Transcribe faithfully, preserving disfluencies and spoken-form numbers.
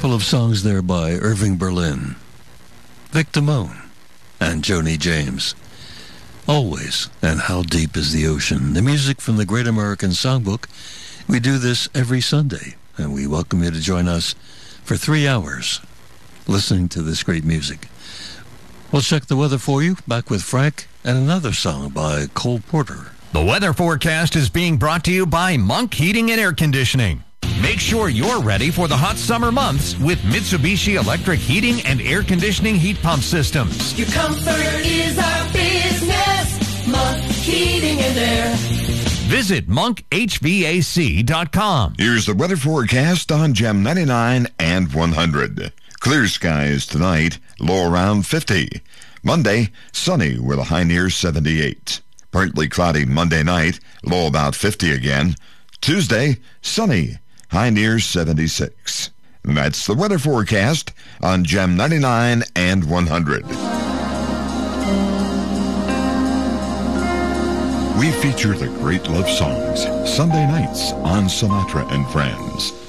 couple of songs there by Irving Berlin, Vic Damone, and Joni James. Always, and How Deep is the Ocean? The music from the Great American Songbook. We do this every Sunday, and we welcome you to join us for three hours listening to this great music. We'll check the weather for you, back with Frank, and another song by Cole Porter. The weather forecast is being brought to you by Monk Heating and Air Conditioning. Make sure you're ready for the hot summer months with Mitsubishi Electric Heating and Air Conditioning heat pump systems. Your comfort is our business. Monk Heating and Air. Visit monk h v a c dot com. Here's the weather forecast on Gem ninety-nine and one hundred. Clear skies tonight, low around fifty. Monday, sunny with a high near seventy-eight. Partly cloudy Monday night, low about fifty again. Tuesday, sunny, high near seventy-six. And that's the weather forecast on Gem ninety-nine and one hundred. We feature the great love songs Sunday nights on Sinatra and Friends.